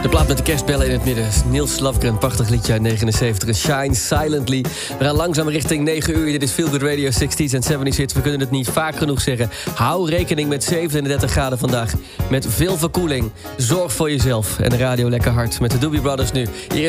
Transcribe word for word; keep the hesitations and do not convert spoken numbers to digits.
De plaat met de kerstbellen in het midden. Niels Lofgren, prachtig liedje uit negenenzeventig. Shine Silently. We gaan langzaam richting negen uur. Dit is Feel Good Radio zestig's en zeventig's hits. We kunnen het niet vaak genoeg zeggen. Hou rekening met zevenendertig graden vandaag. Met veel verkoeling. Zorg voor jezelf. En de radio lekker hard met de Doobie Brothers nu. Hier